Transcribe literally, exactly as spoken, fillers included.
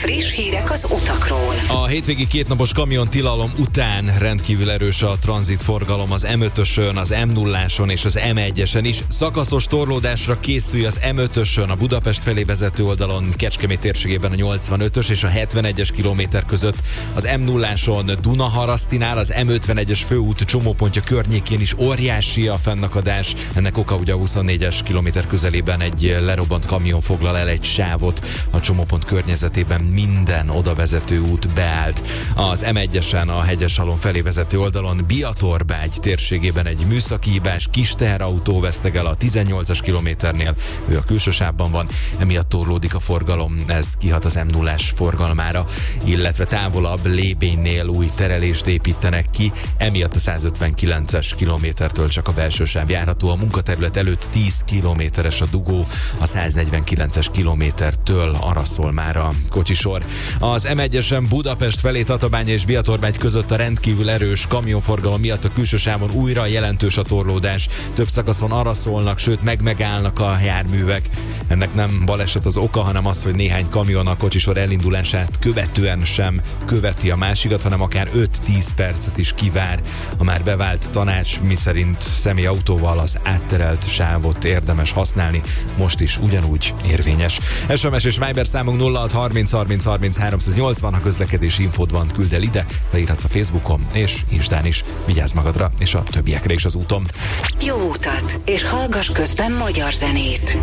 Friss hírek az utakról. A hétvégi kétnapos kamiontilalom után rendkívül erős a tranzitforgalom az em ötösön, az em nulláson és az em egyesen is. Szakaszos torlódásra készülj az em ötösön, a Budapest felé vezető oldalon, Kecskemét térségében a nyolcvanötös és a hetvenegyes kilométer között, az em nulláson Dunaharasztinál, az em ötvenegyes főút csomópontja környékén is óriási a fennakadás. Ennek oka ugye a huszonnégyes kilométer közelében egy lerobbant kamion foglal el egy sávot, a csomópont környezetében minden oda vezető út beállt. Az em egyesen a Hegyeshalom felé vezető oldalon, Biatorbágy térségében egy műszaki hibás kis teherautó vesztegel a tizennyolcas kilométernél, ő a külső sávban van, emiatt torlódik a forgalom, ez kihat az em nullás forgalmára, illetve távolabb Lébénynél új terelést építenek ki, emiatt a százötvenkilences kilométertől csak a belső sáv járható, a munkaterület előtt tíz kilométeres a dugó, a száznegyvenkilences kilométertől arra szól már a kocsisor. Az em egyesen Budapest felé Tatabánya és Biatorbágy között a rendkívül erős kamionforgalom miatt a külső sávon újra jelentős a torlódás. Több szakaszon arra szólnak, sőt meg-megállnak a járművek. Ennek nem baleset az oka, hanem az, hogy néhány kamion a kocsisor elindulását követően sem követi a másikat, hanem akár öt-tíz percet is kivár. A már bevált tanács, miszerint személyautóval az átterelt sávot érdemes használni, most is ugyanúgy érvényes. es em es és Viber számunk nulla hat harminc harminc harminc háromszáznyolcvan, ha közlekedési infód van, küld el ide, leírhatsz a Facebookon és Instán is. Vigyázz magadra és a többiekre is az úton. Jó utat, és hallgass közben magyar zenét.